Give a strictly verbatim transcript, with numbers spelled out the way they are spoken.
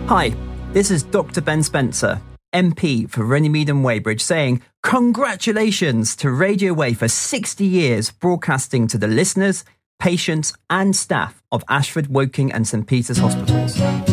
Hi, this is Doctor Ben Spencer, M P for Runnymede and Weybridge, saying congratulations to Radio Way for sixty years broadcasting to the listeners, patients and staff of Ashford, Woking and St Peter's Hospitals.